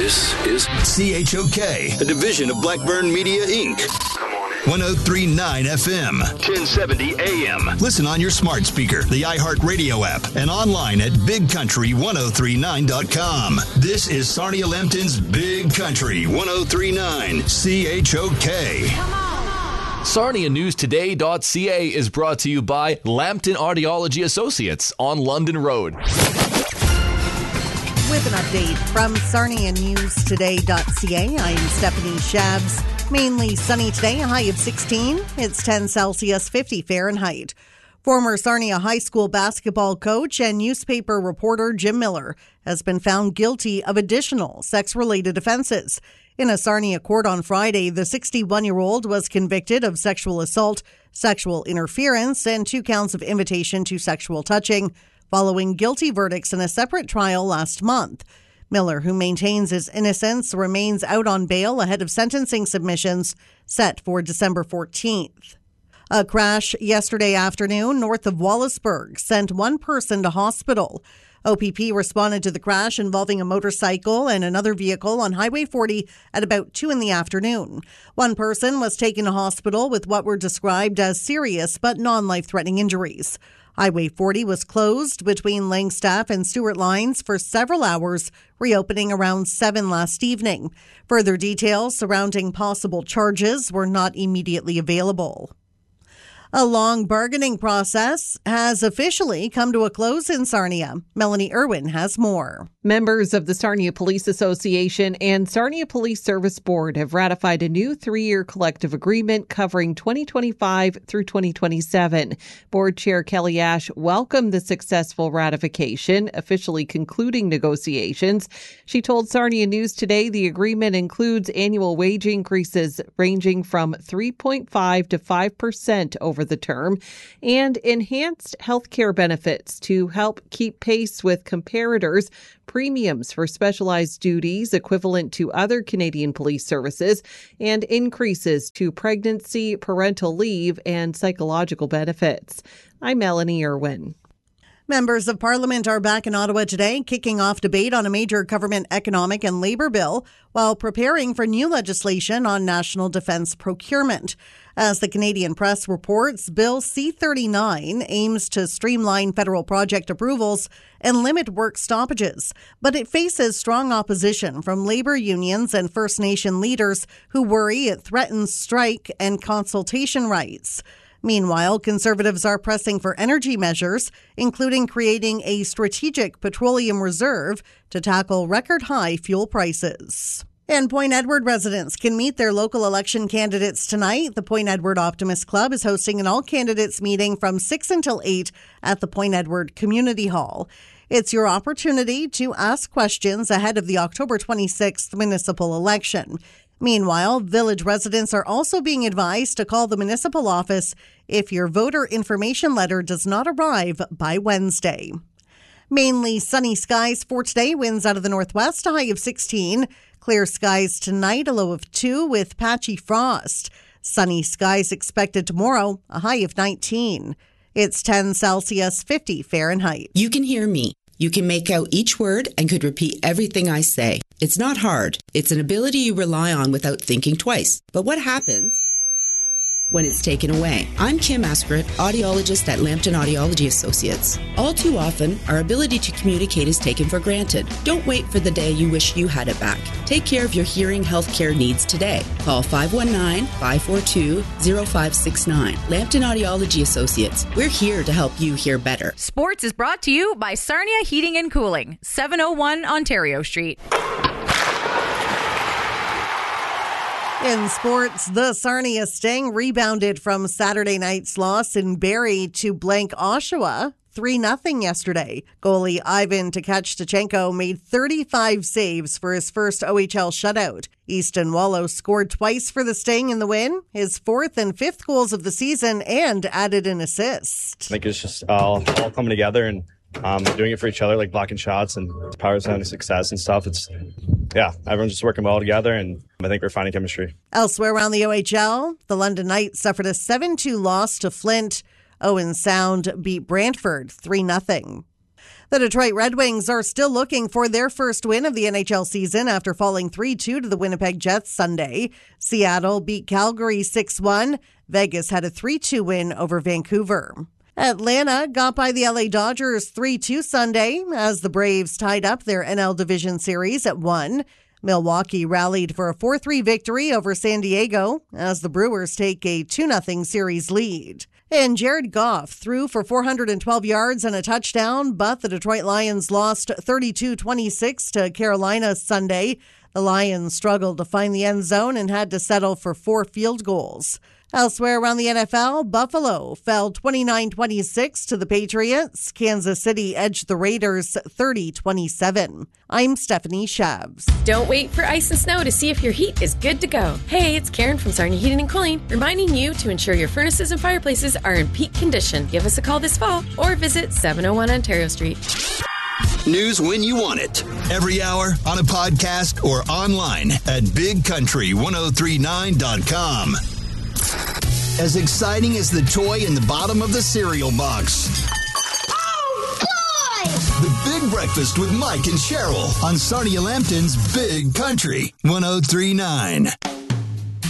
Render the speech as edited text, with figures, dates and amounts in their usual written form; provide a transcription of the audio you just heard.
This is CHOK, a division of Blackburn Media, Inc. 103.9 FM, 1070 AM. Listen on your smart speaker, the iHeartRadio app, and online at bigcountry1039.com. This is Sarnia Lambton's Big Country 103.9 CHOK. SarniaNewsToday.ca is brought to you by Lambton Audiology Associates on London Road. With an update from SarniaNewsToday.ca, I'm Stephanie Shabs. Mainly sunny today, a high of 16. It's 10 Celsius, 50 Fahrenheit. Former Sarnia High School basketball coach and newspaper reporter Jim Miller has been found guilty of additional sex-related offenses. In a Sarnia court on Friday, the 61-year-old was convicted of sexual assault, sexual interference, and 2 counts of invitation to sexual touching, following guilty verdicts in a separate trial last month. Miller, who maintains his innocence, remains out on bail ahead of sentencing submissions set for December 14th. A crash yesterday afternoon north of Wallaceburg sent one person to hospital. OPP responded to the crash involving a motorcycle and another vehicle on Highway 40 at about 2 in the afternoon. One person was taken to hospital with what were described as serious but non-life-threatening injuries. Highway 40 was closed between Langstaff and Stewart lines for several hours, reopening around 7 last evening. Further details surrounding possible charges were not immediately available. A long bargaining process has officially come to a close in Sarnia. Melanie Irwin has more. Members of the Sarnia Police Association and Sarnia Police Service Board have ratified a new 3-year collective agreement covering 2025 through 2027. Board Chair Kelly Ash welcomed the successful ratification, officially concluding negotiations. She told Sarnia News Today the agreement includes annual wage increases ranging from 3.5 to 5% over the term and enhanced health care benefits to help keep pace with comparators, premiums for specialized duties equivalent to other Canadian police services, and increases to pregnancy, parental leave, and psychological benefits. I'm Melanie Irwin. Members of Parliament are back in Ottawa today, kicking off debate on a major government economic and labour bill while preparing for new legislation on national defence procurement. As the Canadian Press reports, Bill C-39 aims to streamline federal project approvals and limit work stoppages, but it faces strong opposition from labour unions and First Nation leaders who worry it threatens strike and consultation rights. Meanwhile, Conservatives are pressing for energy measures, including creating a strategic petroleum reserve to tackle record-high fuel prices. And Point Edward residents can meet their local election candidates tonight. The Point Edward Optimist Club is hosting an all-candidates meeting from 6 until 8 at the Point Edward Community Hall. It's your opportunity to ask questions ahead of the October 26th municipal election. Meanwhile, village residents are also being advised to call the municipal office if your voter information letter does not arrive by Wednesday. Mainly sunny skies for today, winds out of the northwest, a high of 16. Clear skies tonight, a low of 2 with patchy frost. Sunny skies expected tomorrow, a high of 19. It's 10 Celsius, 50 Fahrenheit. You can hear me. You can make out each word and could repeat everything I say. It's not hard. It's an ability you rely on without thinking twice. But what happens when it's taken away? I'm Kim Askrit, audiologist at Lambton Audiology Associates. All too often, our ability to communicate is taken for granted. Don't wait for the day you wish you had it back. Take care of your hearing health care needs today. Call 519-542-0569. Lambton Audiology Associates. We're here to help you hear better. Sports is brought to you by Sarnia Heating and Cooling, 701 Ontario Street. In sports, the Sarnia Sting rebounded from Saturday night's loss in Barrie to blank Oshawa 3-0 yesterday. Goalie Ivan Tkachchenko made 35 saves for his first OHL shutout. Easton Wallow scored twice for the Sting in the win, his 4th and 5th goals of the season, and added an assist. I think it's just all coming together and doing it for each other, like blocking shots and power sounding success and stuff. Everyone's just working well together, and I think we're finding chemistry. Elsewhere around the OHL, the London Knights suffered a 7-2 loss to Flint. Owen Sound beat Brantford 3-0. The Detroit Red Wings are still looking for their first win of the NHL season after falling 3-2 to the Winnipeg Jets Sunday. Seattle beat Calgary 6-1. Vegas had a 3-2 win over Vancouver. Atlanta got by the LA Dodgers 3-2 Sunday as the Braves tied up their NL Division Series at 1. Milwaukee rallied for a 4-3 victory over San Diego as the Brewers take a 2-0 series lead. And Jared Goff threw for 412 yards and a touchdown, but the Detroit Lions lost 32-26 to Carolina Sunday. The Lions struggled to find the end zone and had to settle for 4 field goals. Elsewhere around the NFL, Buffalo fell 29-26 to the Patriots. Kansas City edged the Raiders 30-27. I'm Stephanie Shabs. Don't wait for ice and snow to see if your heat is good to go. Hey, it's Karen from Sarnia Heating and Cooling, reminding you to ensure your furnaces and fireplaces are in peak condition. Give us a call this fall or visit 701 Ontario Street. News when you want it. Every hour on a podcast or online at bigcountry1039.com. As exciting as the toy in the bottom of the cereal box. Oh, boy! The Big Breakfast with Mike and Cheryl on Sarnia Lambton's Big Country 1039.